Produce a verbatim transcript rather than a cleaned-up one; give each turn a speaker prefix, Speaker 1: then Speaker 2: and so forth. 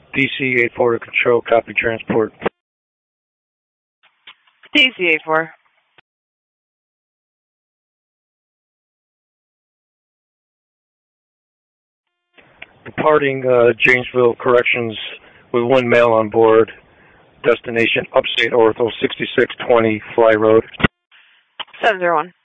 Speaker 1: D C eight four to control, copy transport.
Speaker 2: D C eight four.
Speaker 1: Departing uh, Janesville Corrections with one male on board. Destination Upstate Ortho, sixty-six twenty Fly Road.
Speaker 2: seven zero one.